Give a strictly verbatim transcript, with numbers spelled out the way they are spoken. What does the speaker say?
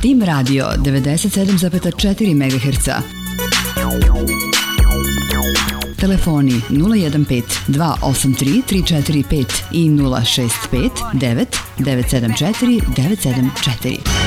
Tim Radio devedeset sedam zarez četiri megaherca. Telefoni nula jedan pet dva osam tri tri četiri pet i nula šest pet devet devet sedam četiri devet sedam četiri.